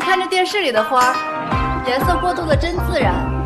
看这电视里的花，颜色过渡的真自然。